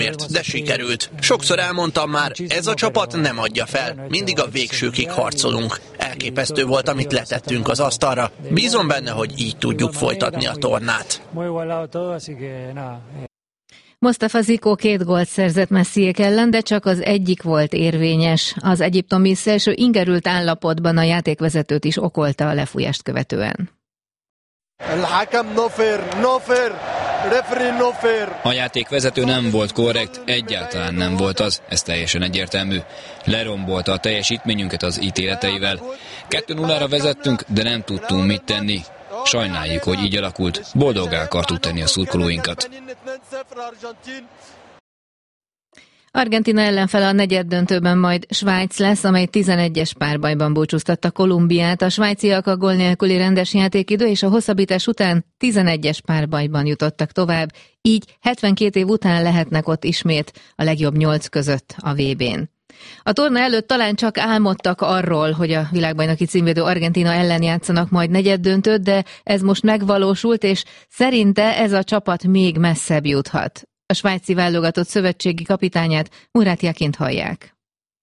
de sikerült. Sokszor elmondtam már, ez a csapat nem adja fel, mindig a végsőkig harcolunk. Elképesztő volt, amit letettünk az asztalra. Bízom benne, hogy így tudjuk folytatni a tornát. Mostafa Ziko 2 gólt szerzett Messiék ellen, de csak az egyik volt érvényes. Az egyiptomi szélső ingerült állapotban a játékvezetőt is okolta a lefújást követően. A játékvezető nem volt korrekt, egyáltalán nem volt az, ez teljesen egyértelmű. Lerombolta a teljesítményünket az ítéleteivel. 2-0-ra vezettünk, de nem tudtunk mit tenni. Sajnáljuk, hogy így alakult. Boldoggá akartuk tenni a szurkolóinkat. Argentína ellenfele a negyeddöntőben majd Svájc lesz, amely 11-es párbajban búcsúztatta Kolumbiát. A svájciak a gól nélküli rendes játékidő és a hosszabbítás után 11-es párbajban jutottak tovább, így 72 év után lehetnek ott ismét a legjobb 8 között a VB-n. A torna előtt talán csak álmodtak arról, hogy a világbajnoki címvédő Argentína ellen játszanak majd negyeddöntőt, de ez most megvalósult, és szerinte ez a csapat még messzebb juthat. A svájci válogatott szövetségi kapitányát Murat Yakint hallják.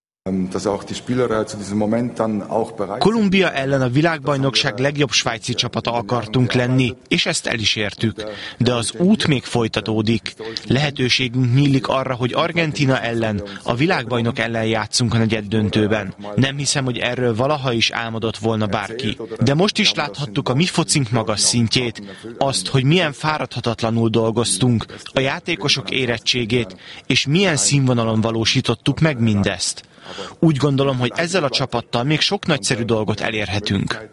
Kolumbia ellen a világbajnokság legjobb svájci csapata akartunk lenni, és ezt el is értük. De az út még folytatódik. Lehetőségünk nyílik arra, hogy Argentína ellen, a világbajnok ellen játszunk a negyeddöntőben. Nem hiszem, hogy erről valaha is álmodott volna bárki. De most is láthattuk a mi focink magas szintjét, azt, hogy milyen fáradhatatlanul dolgoztunk, a játékosok érettségét, és milyen színvonalon valósítottuk meg mindezt. Úgy gondolom, hogy ezzel a csapattal még sok nagyszerű dolgot elérhetünk.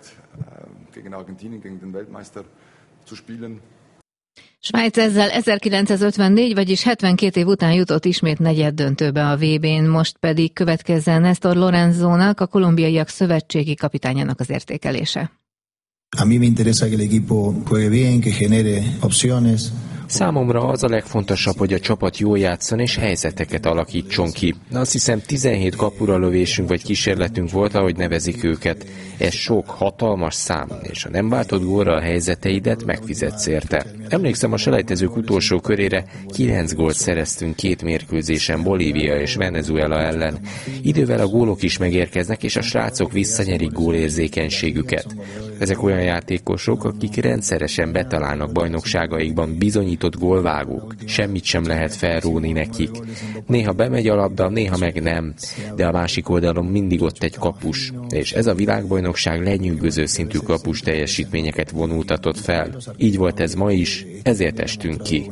Svájc ezzel 1954, vagyis 72 év után jutott ismét negyeddöntőbe a VB-n, most pedig következzen Néstor Lorenzónak, a kolumbiaiak szövetségi kapitányának az értékelése. A mí me interesa que el equipo juegue bien, que genere opciones. Számomra az a legfontosabb, hogy a csapat jól játszon és helyzeteket alakítson ki. Azt hiszem 17 kapura lövésünk vagy kísérletünk volt, ahogy nevezik őket. Ez sok, hatalmas szám, és ha nem váltod gólra a helyzeteidet, megfizetsz érte. Emlékszem, a selejtezők utolsó körére 9 gólt szereztünk 2 mérkőzésen Bolívia és Venezuela ellen. Idővel a gólok is megérkeznek, és a srácok visszanyerik gólérzékenységüket. Ezek olyan játékosok, akik rendszeresen betalálnak bajnokságaikban bizonyított gólvágók. Semmit sem lehet felróni nekik. Néha bemegy a labda, néha meg nem, de a másik oldalon mindig ott egy kapus. És ez a világbajnokság lenyűgöző szintű kapus teljesítményeket vonultatott fel. Így volt ez ma is, ezért estünk ki.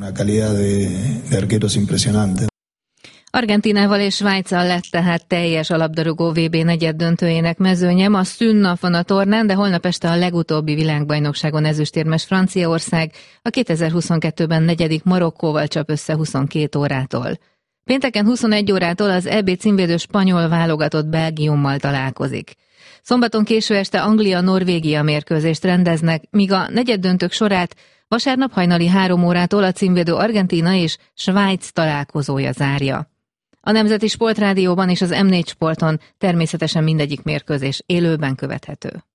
Argentínával és Svájccal lett tehát teljes a labdarúgó VB negyeddöntőjének mezőnye. Ma szünnap van a tornán, de holnap este a legutóbbi világbajnokságon ezüstérmes Franciaország a 2022-ben 4. Marokkóval csap össze 22 órától. Pénteken 21 órától az EB címvédő spanyol válogatott Belgiummal találkozik. Szombaton késő este Anglia-Norvégia mérkőzést rendeznek, míg a negyeddöntők sorát vasárnap hajnali 3 órától a címvédő Argentína és Svájc találkozója zárja. A Nemzeti Sportrádióban és az M4 Sporton természetesen mindegyik mérkőzés élőben követhető.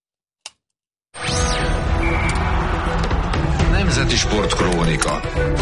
Nemzeti Sport Krónika.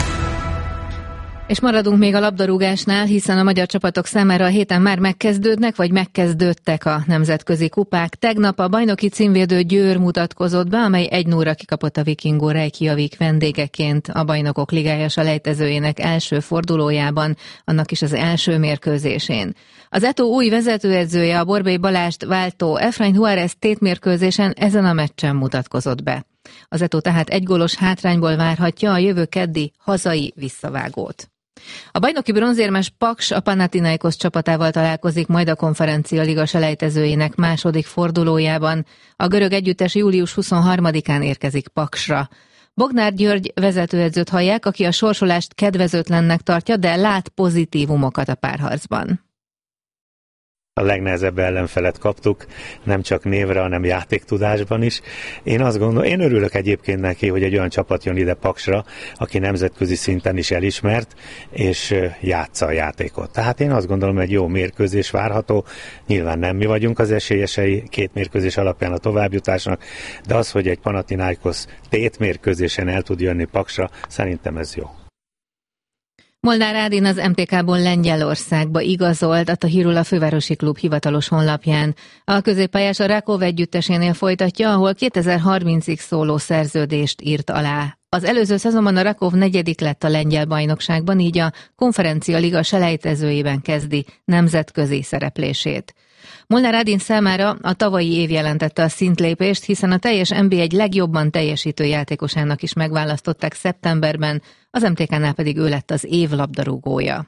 És maradunk még a labdarúgásnál, hiszen a magyar csapatok számára a héten már megkezdődnek, vagy megkezdődtek a nemzetközi kupák. Tegnap a bajnoki címvédő Győr mutatkozott be, amely 1-0-ra kikapott a Vikingó Reykjavik vendégeként a Bajnokok Ligája selejtezőjének első fordulójában, annak is az első mérkőzésén. Az Eto új vezetőedzője, a Borbély Balást váltó Efrain Juárez tétmérkőzésen ezen a meccsen mutatkozott be. Az Eto tehát 1 gólos hátrányból várhatja a jövő keddi hazai visszavágót. A bajnoki bronzérmes Paks a Panathinaikos csapatával találkozik majd a Konferencia Liga selejtezőjének második fordulójában. A görög együttes július 23-án érkezik Paksra. Bognár György vezetőedzőt hallják, aki a sorsolást kedvezőtlennek tartja, de lát pozitívumokat a párharcban. A legnehezebb ellenfelet kaptuk, nem csak névre, hanem játéktudásban is. Én örülök egyébként neki, hogy egy olyan csapat jön ide Paksra, aki nemzetközi szinten is elismert, és játsza a játékot. Tehát én azt gondolom, hogy egy jó mérkőzés várható. Nyilván nem mi vagyunk az esélyesei 2 mérkőzés alapján a továbbjutásnak, de az, hogy egy Panathinaikos tétmérkőzésen el tud jönni Paksra, szerintem ez jó. Molnár Ádin az MTK-ból Lengyelországba igazolt, a Tahirul a fővárosi klub hivatalos honlapján. A középpályás a Rakov együttesénél folytatja, ahol 2030-ig szóló szerződést írt alá. Az előző szezonban a Rakov negyedik lett a lengyel bajnokságban, így a Konferencia Liga selejtezőjében kezdi nemzetközi szereplését. Molnár Ádin számára a tavalyi év jelentette a szintlépést, hiszen a teljes NB1 legjobban teljesítő játékosának is megválasztották szeptemberben, az MTK-nál pedig ő lett az év labdarúgója.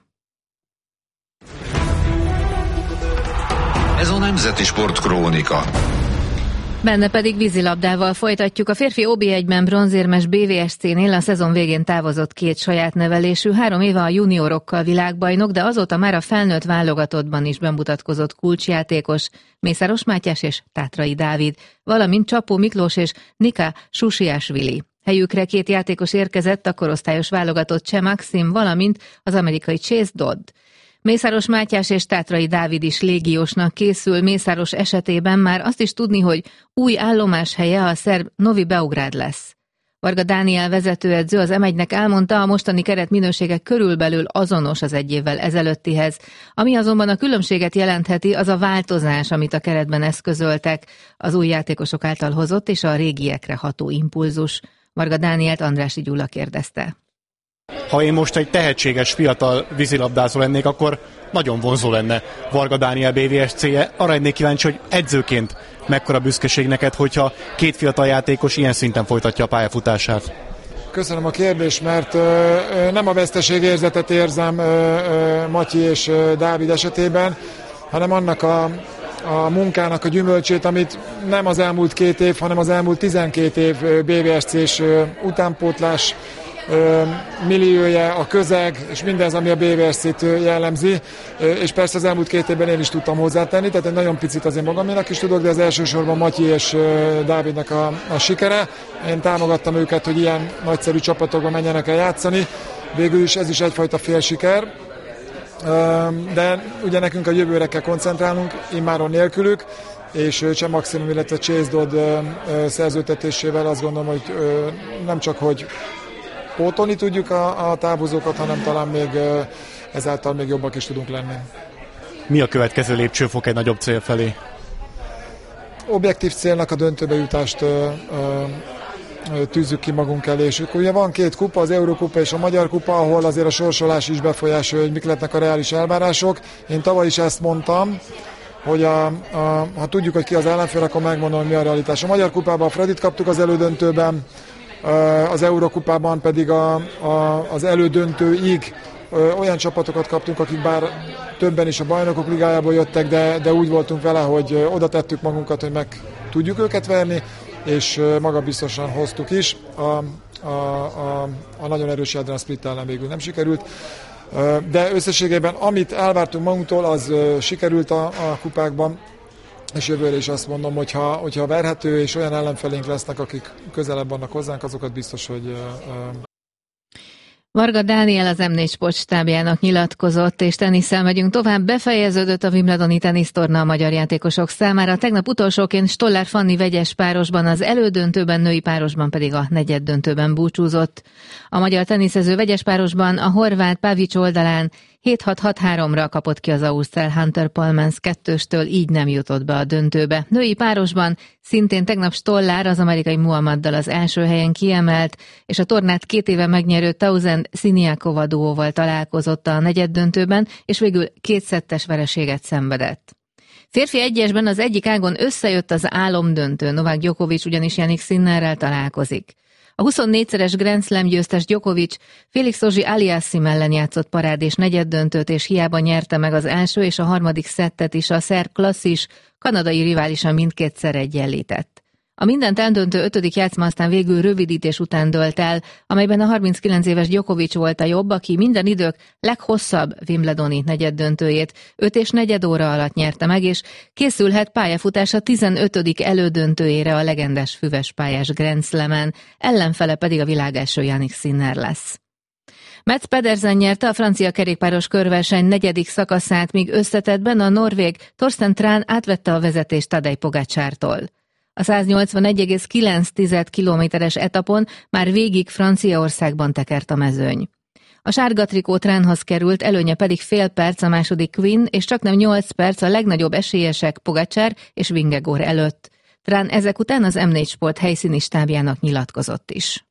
Ez a Nemzeti Sport Krónika. Benne pedig vízilabdával folytatjuk. A férfi OB1-ben bronzérmes BVSC-nél a szezon végén távozott 2 saját nevelésű, 3 éve a juniorokkal világbajnok, de azóta már a felnőtt válogatottban is bemutatkozott kulcsjátékos, Mészáros Mátyás és Tátrai Dávid, valamint Csapó Miklós és Nika Susiasvili. Helyükre 2 játékos érkezett, a korosztályos válogatott Cseh Maxim, valamint az amerikai Chase Dodd. Mészáros Mátyás és Tátrai Dávid is légiósnak készül. Mészáros esetében már azt is tudni, hogy új állomáshelye a szerb Novi Beograd lesz. Varga Dániel vezetőedző az M1-nek elmondta, a mostani keretminősége körülbelül azonos az 1 évvel ezelőttihez. Ami azonban a különbséget jelentheti, az a változás, amit a keretben eszközöltek, az új játékosok által hozott és a régiekre ható impulzus. Varga Dánielt Andrássy Gyula kérdezte. Ha én most egy tehetséges fiatal vízilabdázó lennék, akkor nagyon vonzó lenne Varga Dániel BVSC-je. Arra lennék kíváncsi, hogy edzőként mekkora büszkeség neked, hogyha 2 fiatal játékos ilyen szinten folytatja a pályafutását. Köszönöm a kérdést, mert nem a veszteségérzetet érzem Matyi és Dávid esetében, hanem annak a munkának a gyümölcsét, amit nem az elmúlt 2 év, hanem az elmúlt 12 év BVSC-s utánpótlás milliója, a közeg, és mindez, ami a BVSC-t jellemzi, és persze az elmúlt 2 évben én is tudtam hozzátenni, tehát egy nagyon picit azért magaménak is tudok, de az elsősorban Matyi és Dávidnak a sikere. Én támogattam őket, hogy ilyen nagyszerű csapatokban menjenek el játszani, végül is ez is egyfajta félsiker, de ugye nekünk a jövőre kell koncentrálnunk, immáron nélkülük, és Cseh Maximum, illetve Chase Dodd szerződtetésével azt gondolom, hogy nem csak, hogy pótolni tudjuk a távozókat, hanem talán még ezáltal még jobbak is tudunk lenni. Mi a következő lépcsőfok egy nagyobb cél felé? Objektív célnak a döntőbe jutást tűzzük ki magunk elé, és ugye van 2 kupa, az Eurókupa és a Magyar Kupa, ahol azért a sorsolás is befolyásolja, hogy mik lehetnek a reális elvárások. Én tavaly is ezt mondtam, hogy ha tudjuk, hogy ki az ellenfél, akkor megmondom, hogy mi a realitás. A Magyar Kupában a Fredit kaptuk az elődöntőben, az Eurókupában pedig az elődöntőig olyan csapatokat kaptunk, akik bár többen is a Bajnokok Ligájából jöttek, de úgy voltunk vele, hogy oda tettük magunkat, hogy meg tudjuk őket verni, és magabiztosan hoztuk is. A nagyon erős Jadran Split ellen végül nem sikerült, de összességében amit elvártunk magunktól, az sikerült a kupákban, és jövőre is azt mondom, hogyha verhető, és olyan ellenfelénk lesznek, akik közelebb vannak hozzánk, azokat biztos, hogy... Varga Dániel az M4 sportstábjának nyilatkozott, és tenisszel megyünk tovább. Befejeződött a Wimbledoni tenisztorna a magyar játékosok számára. Tegnap utolsóként Stollár Fanni vegyes párosban, az elődöntőben, női párosban pedig a negyeddöntőben búcsúzott. A magyar teniszező vegyes párosban a horvát Pavic oldalán 7-6-6-3-ra kapott ki az ausztrál Hunter Palmans 2-től, így nem jutott be a döntőbe. Női párosban szintén tegnap Stollár az amerikai Muhammaddal az első helyen kiemelt, és a tornát 2 éve megnyerő Tauzen Siniakova duóval találkozott a negyeddöntőben, és végül 2 szettes vereséget szenvedett. Férfi egyesben az egyik ágon összejött az álomdöntő, Novák Djokovic ugyanis Jannik Sinnerrel találkozik. A 24-szeres Grand Slam győztes Djokovic Félix Auger-Aliassime ellen játszott parádés negyeddöntőt, és hiába nyerte meg az első és a harmadik szettet is, a szerb klasszis kanadai riválisa mindkétszer egyenlített. A mindent eldöntő 5. játszma aztán végül rövidítés után dőlt el, amelyben a 39 éves Djokovic volt a jobb, aki minden idők leghosszabb wimbledoni negyeddöntőjét 5,4 óra alatt nyerte meg, és készülhet pályafutása 15. elődöntőjére a legendás füves pályás Grand Slamen, ellenfele pedig a világ első Jannik Sinner lesz. Mats Pedersen nyerte a francia kerékpáros körverseny 4. szakaszát, míg összetettben a norvég Torsten Tran átvette a vezetést Tadej Pogačartól. A 181,9 kilométeres etapon már végig Franciaországban tekert a mezőny. A sárga trikó Tránhoz került, előnye pedig fél perc a második Quinn, és csaknem 8 perc a legnagyobb esélyesek Pogačar és Vingegaard előtt. Trán ezek után az M4 Sport helyszíni stábjának nyilatkozott is.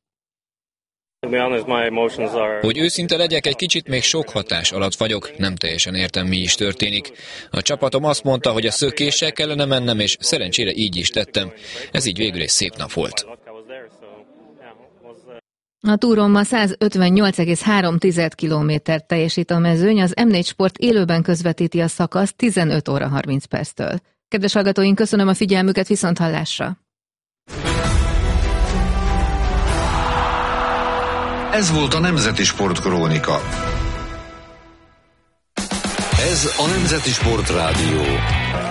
Hogy őszinte legyek, egy kicsit még sok hatás alatt vagyok, nem teljesen értem, mi is történik. A csapatom azt mondta, hogy a szökéssel kellene mennem, és szerencsére így is tettem. Ez így végül egy szép nap volt. A túron ma 158,3 kilométert teljesít a mezőny, az M4 Sport élőben közvetíti a szakaszt 15 óra 30 perctől. Kedves hallgatóink, köszönöm a figyelmüket, viszonthallásra! Ez volt a Nemzeti Sport Krónika. Ez a Nemzeti Sport Rádió.